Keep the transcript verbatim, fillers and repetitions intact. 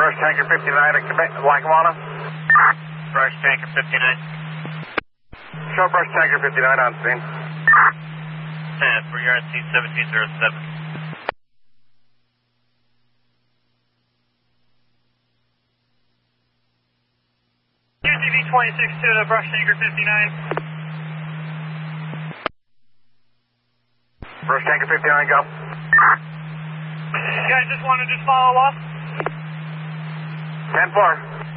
Brush Tanker fifty-nine at Lackawanna. Brush Tanker fifty-nine. Show Brush Tanker fifty-nine on scene. ten for your C seventeen oh seven. U T V twenty-six two to Brush Tanker fifty-nine. Brush Tanker fifty-nine, go. Yeah, I just want to just follow up. ten four.